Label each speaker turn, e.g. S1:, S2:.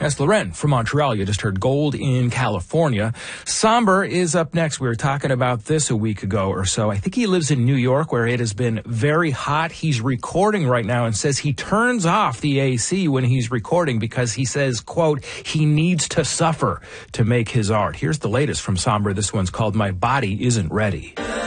S1: That's Loren from Montreal. You just heard Gold in California. Somber is up next. We were talking about this a week ago or so. I think he lives in New York, where it has been very hot. He's recording right now and says he turns off the AC when he's recording because he says, quote, he needs to suffer to make his art. Here's the latest from Somber. This one's called My Body Isn't Ready.